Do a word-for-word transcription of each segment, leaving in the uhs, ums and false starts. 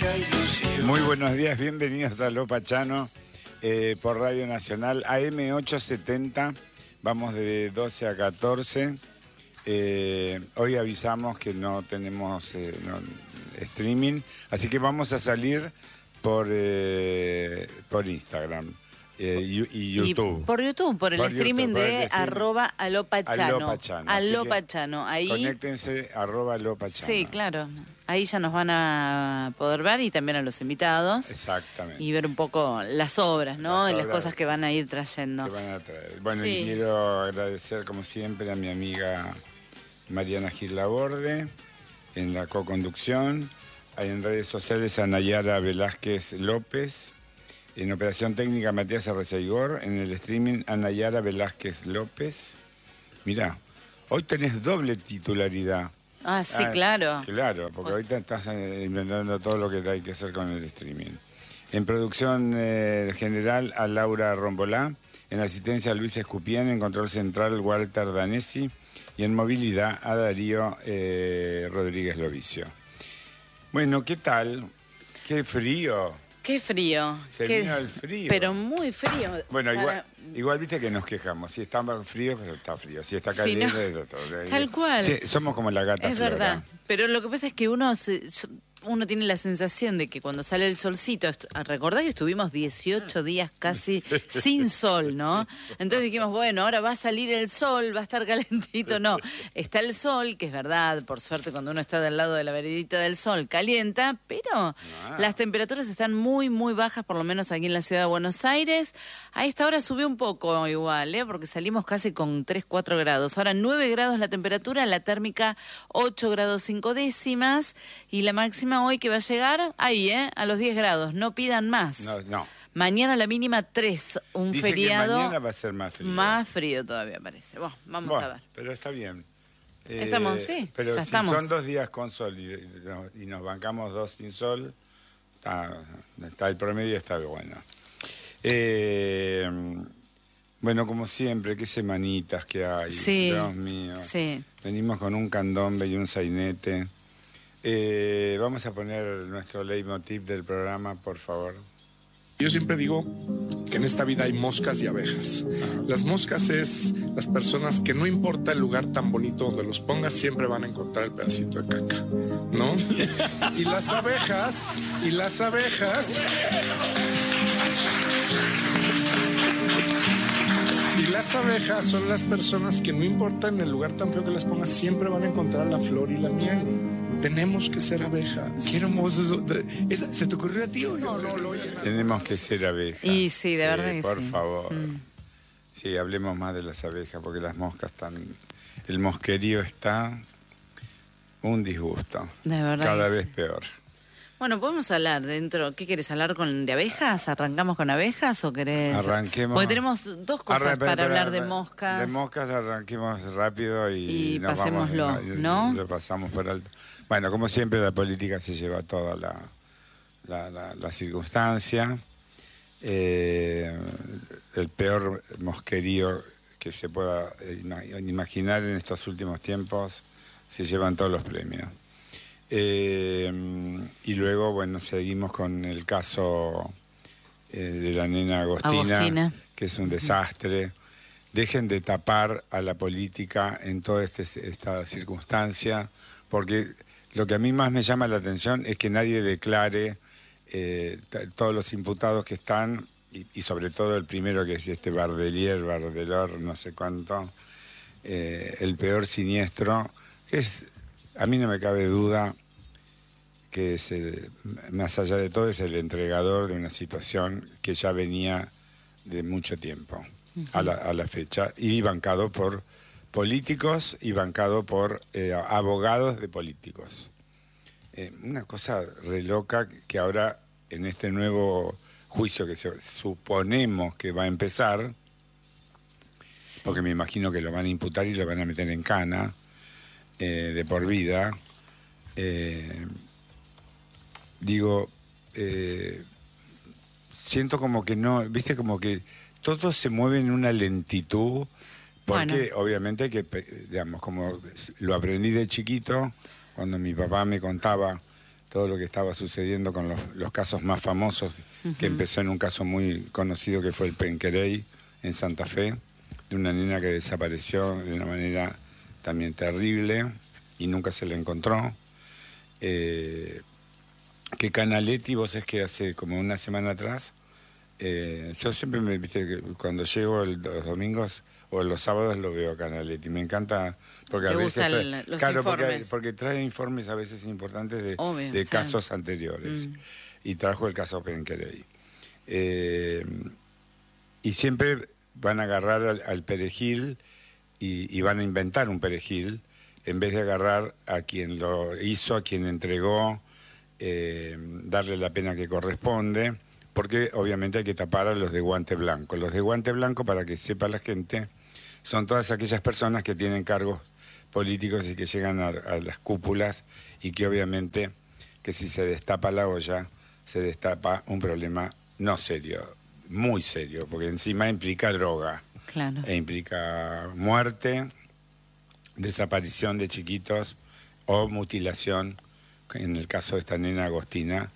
Muy buenos días, bienvenidos a Lo Pachano eh, por Radio Nacional A M ochocientos setenta. Vamos de doce a catorce. Eh, hoy avisamos que no tenemos eh, no, streaming, así que vamos a salir por, eh, por Instagram. Eh, y, y YouTube. Y por YouTube, por el por streaming YouTube, por de el streaming. arroba alopachano. Alopachano. Alopachano. Ahí. Conéctense, arroba alopachano. Sí, claro. Ahí ya nos van a poder ver y también a los invitados. Exactamente. Y ver un poco las obras, ¿no? Las y las obras cosas que van a ir trayendo. Que van a traer. Bueno, Sí. y quiero agradecer como siempre a mi amiga Mariana Gil Laborde en la co-conducción. En redes sociales a Nayara Velázquez López. En operación técnica Matías Arreceigor. En el streaming a Nayara Velázquez López. Mirá, hoy tenés doble titularidad. Ah, sí, Ah, claro. Claro, porque ahorita estás inventando todo lo que hay que hacer con el streaming. En producción eh, general a Laura Rombolá. En asistencia a Luis Escupián. En control central Walter Danesi. Y en movilidad a Darío eh, Rodríguez Lovicio. Bueno, ¿qué tal? Qué frío. Qué frío. Se Qué... vino el frío. Pero muy frío. Bueno, igual, Para... igual viste que nos quejamos. Si está frío, pero está frío. Si está caliente, Sí, no. es otro. Tal cual. Sí, somos como la gata Es Flora. verdad. Pero lo que pasa es que uno se, uno tiene la sensación de que cuando sale el solcito, recordás que estuvimos dieciocho días casi sin sol, ¿no? Entonces dijimos, bueno, ahora va a salir el sol, va a estar calentito. No, está el sol, que es verdad, por suerte cuando uno está del lado de la veredita del sol, calienta, pero Ah. las temperaturas están muy, muy bajas, por lo menos aquí en la ciudad de Buenos Aires. A esta hora subió un poco igual, ¿eh? Porque salimos casi con tres, cuatro grados. Ahora nueve grados la temperatura, la térmica ocho grados cinco décimas y la máxima hoy que va a llegar ahí, ¿eh? A los diez grados. No pidan más. No, no. Mañana la mínima tres, un Dice feriado. que mañana va a ser más frío. Más frío todavía parece. Bueno, vamos Bueno, a ver. pero está bien. Estamos, sí, Pero ya si estamos. son dos días con sol y, y nos bancamos dos sin sol, está, está el promedio está bueno. Eh, bueno, como siempre, qué semanitas que hay. Sí, Dios mío. sí. Venimos con un candombe y un sainete. Eh, vamos a poner nuestro leitmotiv del programa, por favor. Yo siempre digo que en esta vida hay moscas y abejas. Las moscas es las personas que no importa el lugar tan bonito donde los pongas, siempre van a encontrar el pedacito de caca, ¿no? Y las abejas, y las abejas... Y las abejas son las personas que no importa en el lugar tan feo que las pongas, siempre van a encontrar la flor y la miel. Tenemos que ser abejas. Qué hermoso eso. ¿Eso ¿Se te ocurrió a ti o No, no, lo oye. Tenemos que ser abejas. Y sí, de verdad que por sí. favor. Mm. Sí, hablemos más de las abejas, porque las moscas están... El mosquerío está un disgusto. De verdad Cada que vez sí. peor. Bueno, podemos hablar dentro. ¿Qué querés hablar con de abejas? ¿Arrancamos con abejas o querés...? Arranquemos. Porque tenemos dos cosas Arran- para espera, hablar de espera, moscas. De moscas arranquemos rápido y, Y nos pasémoslo, vamos, y- y ¿no? Lo pasamos por alto. Bueno, como siempre, la política se lleva toda la, la, la, la circunstancia. Eh, el peor mosquerío que se pueda imaginar en estos últimos tiempos se llevan todos los premios. Eh, y luego, bueno, seguimos con el caso eh, de la nena Agostina, Agostina, que es un desastre. Dejen de tapar a la política en toda este, esta circunstancia, porque lo que a mí más me llama la atención es que nadie declare eh, todos los imputados que están, y, y sobre todo el primero, que es este Bardelier, Bardelor, no sé cuánto, eh, el peor siniestro, que es... A mí no me cabe duda que es el, más allá de todo es el entregador de una situación que ya venía de mucho tiempo uh-huh. a, la, a la fecha y bancado por políticos y bancado por eh, abogados de políticos. Eh, una cosa re loca que ahora en este nuevo juicio que se, suponemos que va a empezar, sí. porque me imagino que lo van a imputar y lo van a meter en cana, Eh, de por vida, eh, digo, eh, siento como que no, viste, como que todo se mueve en una lentitud, porque bueno. obviamente hay que, digamos, como lo aprendí de chiquito, cuando mi papá me contaba todo lo que estaba sucediendo con los, los casos más famosos, uh-huh. que empezó en un caso muy conocido que fue el Penquerey en Santa Fe, de una nena que desapareció de una manera también terrible y nunca se la encontró. Eh, que Canaletti, vos es que hace como una semana atrás, eh, yo siempre me viste que cuando llego el, los domingos o los sábados lo veo a Canaletti, me encanta porque a veces trae, los claro, informes. Porque, porque trae informes a veces importantes de, Obvio, de sí. casos anteriores, mm. y trajo el caso Penquerey. Eh, y siempre van a agarrar al, al perejil y, y van a inventar un perejil en vez de agarrar a quien lo hizo, a quien entregó, eh, darle la pena que corresponde, porque obviamente hay que tapar a los de guante blanco. Los de guante blanco, para que sepa la gente, son todas aquellas personas que tienen cargos políticos y que llegan a, a las cúpulas y que obviamente que si se destapa la olla, se destapa un problema no serio, muy serio, porque encima implica droga, claro. e implica muerte, desaparición de chiquitos o mutilación, en el caso de esta nena Agostina.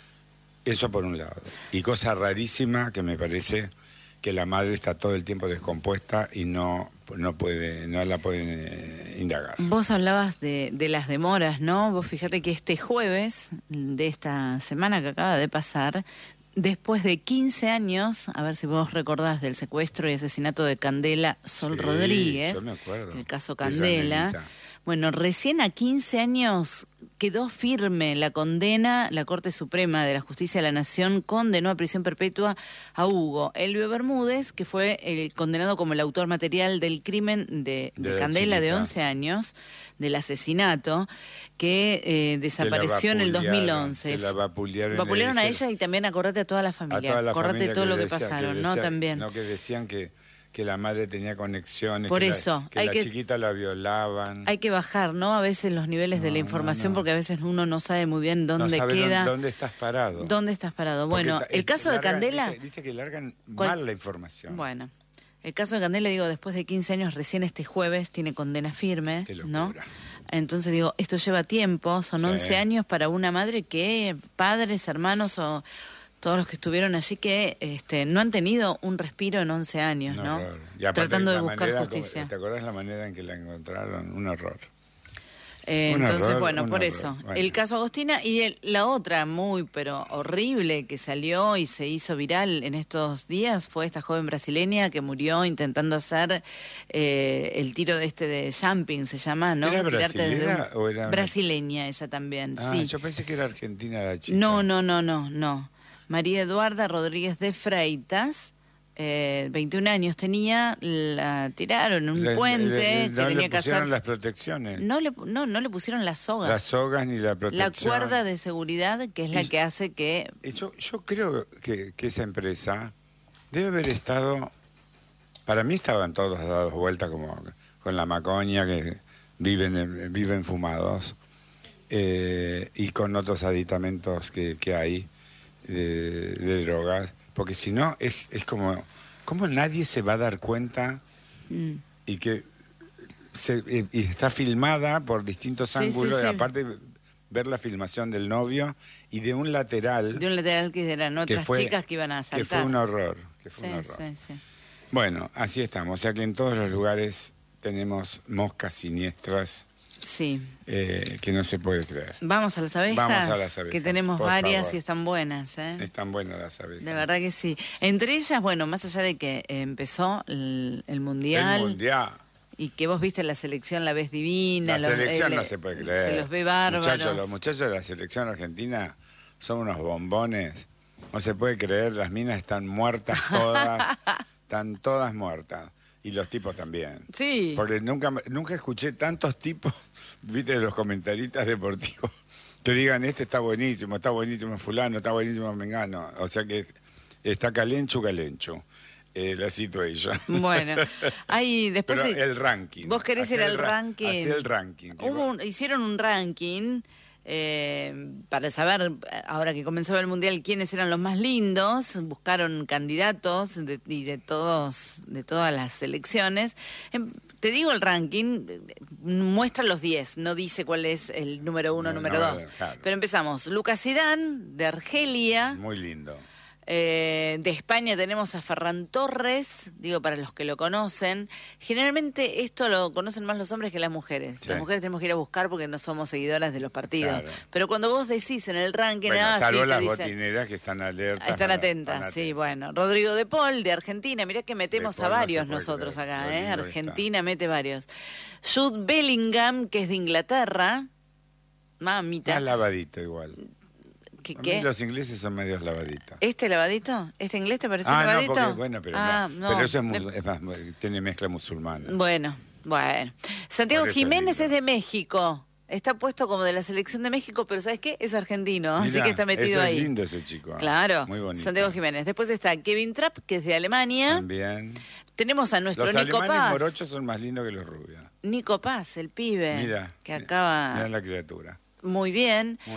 Eso por un lado. Y cosa rarísima que me parece que la madre está todo el tiempo descompuesta y no, no, puede, no la pueden eh, indagar. Vos hablabas de, de las demoras, ¿no? Vos fíjate que este jueves de esta semana que acaba de pasar, después de quince años, a ver si vos recordás del secuestro y asesinato de Candela Sol Sí, Rodríguez, yo me acuerdo, el caso Candela. Bueno, recién a quince años quedó firme la condena. La Corte Suprema de la Justicia de la Nación condenó a prisión perpetua a Hugo Elvio Bermúdez, que fue el condenado como el autor material del crimen de, de, de Candela, de once años, del asesinato, que eh, desapareció en el dos mil once. Que la vapulearon, vapulearon a ella y también acordate a toda la familia. A toda la acordate familia todo que lo que decía, pasaron, que ¿no? decía, También. No, que decían que... que la madre tenía conexiones, por que eso, la, que hay la que, chiquita la violaban. Hay que bajar, ¿no? A veces los niveles no, de la información, no, no. porque a veces uno no sabe muy bien dónde no queda. Dónde, ¿Dónde estás parado? ¿Dónde estás parado? Porque bueno, el caso largan, de Candela... Viste, viste que largan ¿cuál? mal la información. Bueno, el caso de Candela, digo, después de quince años, recién este jueves tiene condena firme, Qué ¿no? locura. Entonces digo, esto lleva tiempo, son sí. once años para una madre que padres, hermanos o... todos los que estuvieron allí que este, no han tenido un respiro en once años, ¿no? Y tratando de buscar manera, justicia. ¿Te acordás la manera en que la encontraron? Un horror. Eh, un entonces, horror, bueno, por horror. eso. Bueno. El caso Agostina y el, la otra muy, pero horrible que salió y se hizo viral en estos días fue esta joven brasileña que murió intentando hacer eh, el tiro de este de jumping, se llama, ¿no? ¿Era Tirarte brasileña un... o era una... brasileña ella también, ah, sí. Yo pensé que era argentina la chica. No, no, no, no, no. María Eduarda Rodríguez de Freitas, eh, veintiún años tenía, la tiraron en un le, puente le, le, que no tenía le que hacer. pusieron las protecciones. No le, no, no le pusieron las sogas. Las sogas ni la protección. La cuerda de seguridad, que es la y, que hace que... Yo, yo creo que, que esa empresa debe haber estado... Para mí estaban todos dados vuelta como con la macoña, que viven, viven fumados, eh, y con otros aditamentos que, que hay. De, de drogas, porque si no es, es como, como nadie se va a dar cuenta mm. y que se, y, y está filmada por distintos sí, ángulos, sí, y sí. aparte ver la filmación del novio y de un lateral. De un lateral que eran otras que fue, chicas que iban a asaltar. Que fue un horror. Que fue sí, un horror. Sí, sí. Bueno, así estamos, o sea que en todos los lugares tenemos moscas siniestras. Sí. Eh, que no se puede creer. Vamos a las abejas. Vamos a las abejas. Que tenemos varias favor. y están buenas. ¿eh? Están buenas las abejas. De verdad que sí. Entre ellas, bueno, más allá de que eh, empezó el, el Mundial. El Mundial. Y que vos viste la selección, la ves divina. La los, selección eh, no se puede creer. Se los ve bárbaros. Muchachos, los muchachos de la selección argentina son unos bombones. No se puede creer, las minas están muertas todas. Están todas muertas. Y los tipos también. Sí. Porque nunca, nunca escuché tantos tipos, viste, de los comentaristas deportivos, que digan, este está buenísimo, está buenísimo fulano, está buenísimo mengano. O sea que está calencho, calencho. Eh, la situation. Bueno, ahí después... Pero el ranking. Vos querés ir al ranking. Hacer el ranking. Hubo un, hicieron un ranking Eh, para saber, ahora que comenzaba el Mundial, quiénes eran los más lindos, buscaron candidatos de, y de todos, de todas las selecciones. Eh, te digo el ranking, muestra los diez, no dice cuál es el número uno, No, número no, dos. claro. Pero empezamos, Lucas Zidane, de Argelia. Muy lindo. Eh, de España tenemos a Ferran Torres, digo para los que lo conocen. Generalmente esto lo conocen más los hombres que las mujeres. Sí. Las mujeres tenemos que ir a buscar porque no somos seguidoras de los partidos. Claro. Pero cuando vos decís en el ranking, Bueno, ah, salvo sí, te las dicen, botineras que están alertas. están para- atentas, están sí, atentas. bueno. Rodrigo de Paul, de Argentina, mirá que metemos De a Paul no se varios puede nosotros creer, acá, lo ¿eh? lindo que Argentina mete varios. Jude Bellingham, que es de Inglaterra. Mamita. Más lavadito igual. ¿Qué? A mí qué? los ingleses son medios lavaditos. ¿Este lavadito? ¿Este inglés te parece Ah, no, lavadito? porque, bueno, pero, Ah, no, pero eso es, mu- de- es más, tiene mezcla musulmana. Bueno, bueno. Santiago Por eso es Jiménez lindo. es de México. Está puesto como de la selección de México, pero ¿sabes qué? Es argentino, así Mirá, que está metido eso ahí. Es lindo ese chico. ¿eh? Claro, Muy bonito. Santiago Jiménez. Después está Kevin Trapp, que es de Alemania. También. Tenemos a nuestro Los Nico alemanes Paz. morochos son más lindos que los rubios. Nico Paz, el pibe. Mira, Que acaba mira la criatura. muy bien.